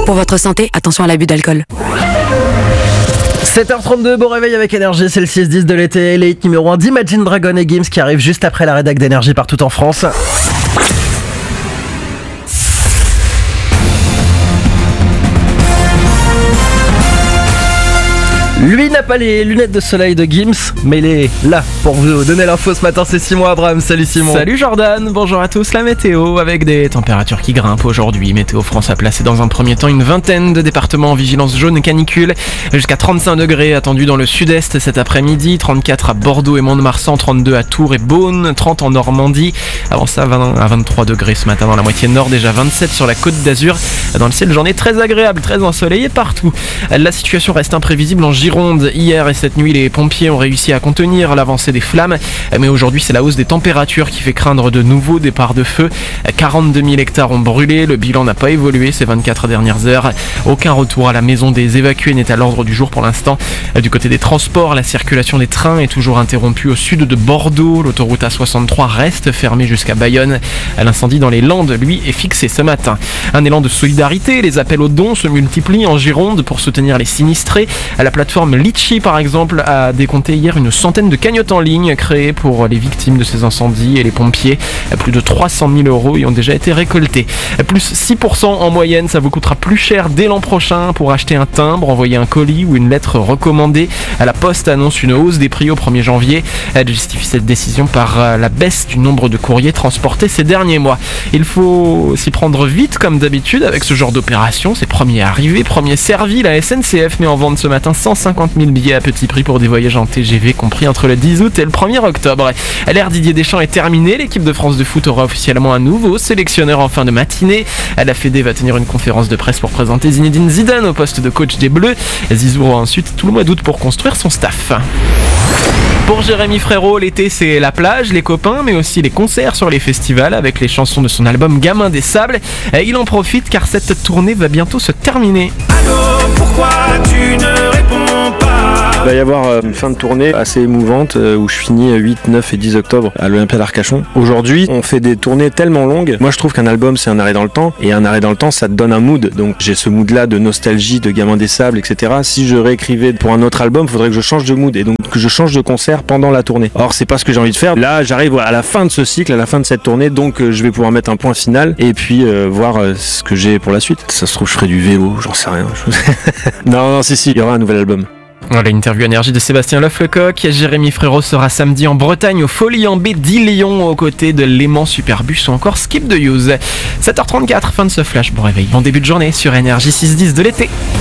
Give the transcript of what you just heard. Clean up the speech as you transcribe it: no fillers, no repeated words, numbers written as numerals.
Pour votre santé, attention à l'abus d'alcool. 7h32, bon réveil avec Énergie, c'est le 6-10 de l'été, les hits numéro 1 d'Imagine Dragon et Gims qui arrive juste après la rédac d'Énergie partout en France. Lui n'a pas les lunettes de soleil de Gims, mais il est là pour vous donner l'info ce matin, c'est Simon Abraham. Salut Simon. Salut Jordan, bonjour à tous. La météo avec des températures qui grimpent aujourd'hui. Météo France a placé dans un premier temps une vingtaine de départements en vigilance jaune canicule. Jusqu'à 35 degrés attendus dans le sud-est cet après-midi, 34 à Bordeaux et Mont-de-Marsan, 32 à Tours et Beaune, 30 en Normandie. Avant ça, 20 à 23 degrés ce matin dans la moitié nord, déjà 27 sur la côte d'Azur. Dans le ciel, journée très agréable, très ensoleillée partout. La situation reste imprévisible en Gironde. Hier et cette nuit, les pompiers ont réussi à contenir l'avancée des flammes, mais aujourd'hui c'est la hausse des températures qui fait craindre de nouveaux départs de feu. 42 000 hectares ont brûlé, le bilan n'a pas évolué ces 24 dernières heures. Aucun retour à la maison des évacués n'est à l'ordre du jour pour l'instant. Du côté des transports, la circulation des trains est toujours interrompue au sud de Bordeaux. L'autoroute A63 reste fermée jusqu'à Bayonne. L'incendie dans les Landes, lui, est fixé ce matin. Un élan de solidarité, les appels aux dons se multiplient en Gironde pour soutenir les sinistrés. À la plateforme Litchi par exemple a décompté hier une centaine de cagnottes en ligne créées pour les victimes de ces incendies et les pompiers. Plus de 300 000 € y ont déjà été récoltés. Plus 6% en moyenne, ça vous coûtera plus cher dès l'an prochain pour acheter un timbre, envoyer un colis ou une lettre recommandée. La Poste annonce une hausse des prix au 1er janvier. Elle justifie cette décision par la baisse du nombre de courriers transportés ces derniers mois. Il faut s'y prendre vite comme d'habitude avec ce genre d'opération. C'est premier arrivé, premier servi. La SNCF met en vente ce matin 150 000 billets à petit prix pour des voyages en TGV compris entre le 10 août et le 1er octobre. L'ère Didier Deschamps est terminée. L'équipe de France de foot aura officiellement un nouveau sélectionneur en fin de matinée. La Fédé va tenir une conférence de presse pour présenter Zinedine Zidane au poste de coach des Bleus. Zizou aura ensuite tout le mois d'août pour construire son staff. Pour Jérémy Frérot, l'été c'est la plage, les copains, mais aussi les concerts sur les festivals avec les chansons de son album Gamin des Sables. Il en profite car cette tournée va bientôt se terminer. Allô, pourquoi tu ne réponds pas ? Il va y avoir une fin de tournée assez émouvante où je finis 8, 9 et 10 octobre à l'Olympia d'Arcachon. Aujourd'hui, on fait des tournées tellement longues. Moi, je trouve qu'un album, c'est un arrêt dans le temps. Et un arrêt dans le temps, ça te donne un mood. Donc, j'ai ce mood-là de nostalgie, de Gamin des Sables, etc. Si je réécrivais pour un autre album, il faudrait que je change de mood et donc que je change de concert pendant la tournée. Or, c'est pas ce que j'ai envie de faire. Là, j'arrive à la fin de ce cycle, à la fin de cette tournée. Donc, je vais pouvoir mettre un point final et puis voir ce que j'ai pour la suite. Ça se trouve, je ferai du vélo, j'en sais rien. Non, si, il y aura un nouvel album. Voilà, l'interview Énergie de Sébastien Loefflecoq. Jérémy Frérot sera samedi en Bretagne au Folies en Baie d'Ilion aux côtés de Léman Superbus ou encore Skip de Use. 7h34, fin de ce flash. Bon réveil, bon début de journée sur Énergie 6-10 de l'été.